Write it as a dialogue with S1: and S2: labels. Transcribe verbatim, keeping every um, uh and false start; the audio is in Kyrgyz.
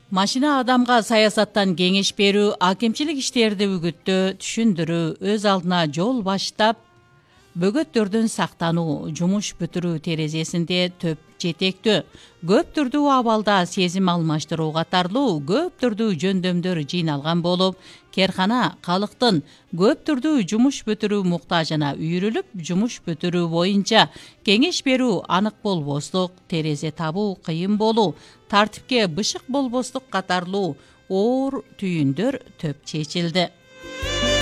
S1: Машина адамга саясаттан кеңеш берүү, акимчилик иштерди үгүттөө, түшүндүрүү, өз алдына жол баштап, бөгөттөрдөн сактануу, жумуш бүтүрүү терезесинде төп жетектүү, көп түрдүү абалда сезим алмаштыруу катарлуу көп түрдүү жөндөмдөр жыйналган болуп, керкана калктын көп түрдүү жумуш бүтүрүү муктажына үйрүлүп, жумуш бүтүрүү боюнча кеңеш берүү анык болбостук, терезе табуу кыйын болуу, тартипке бышык болбостук катарлуу оор түйүндөр төп чечилди.